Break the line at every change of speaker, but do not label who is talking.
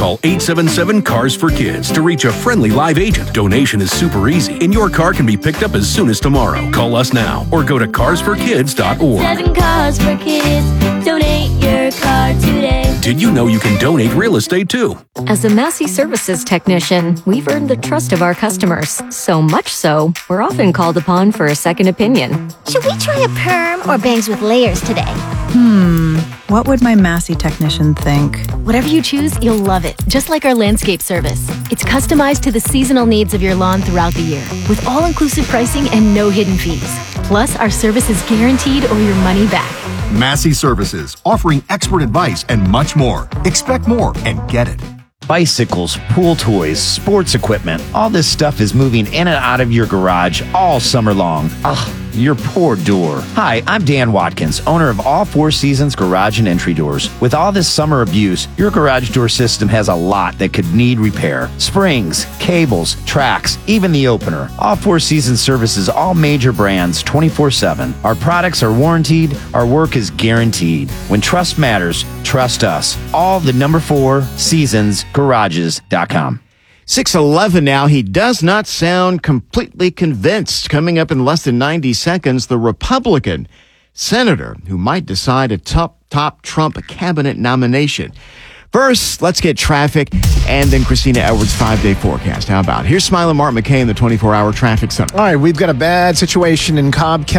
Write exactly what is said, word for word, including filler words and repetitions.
Call eight seven seven, C A R S for Kids to reach a friendly live agent. Donation is super easy, and your car can be picked up as soon as tomorrow. Call us now or go to cars for kids dot org.
Seven cars for kids. Donate your car today.
Did you know you can donate real estate too?
As a Massey Services technician, we've earned the trust of our customers. So much so, we're often called upon for a second opinion.
Should we try a perm or bangs with layers today?
Hmm, what would my Massey technician think?
Whatever you choose, you'll love it. Just like our landscape service. It's customized to the seasonal needs of your lawn throughout the year, with all-inclusive pricing and no hidden fees. Plus, our service is guaranteed or your money back.
Massey Services, offering expert advice and much more. Expect more and get it.
Bicycles, pool toys, sports equipment, all this stuff is moving in and out of your garage all summer long. Ugh, your poor door. Hi, I'm Dan Watkins, owner of All Four Seasons Garage and Entry Doors. With all this summer abuse, your garage door system has a lot that could need repair. Springs, cables, tracks, even the opener. All Four Seasons services all major brands twenty-four seven. Our products are warranted, our work is guaranteed. When trust matters, trust us. All the number four seasons garages dot com.
six eleven now. He does not sound completely convinced. Coming up in less than ninety seconds, the Republican senator who might decide a top, top Trump cabinet nomination. First, let's get traffic and then Christina Edwards' five-day forecast. How about? Here's Smiling Mark McKay in the twenty-four hour traffic center.
All right, we've got a bad situation in Cobb County.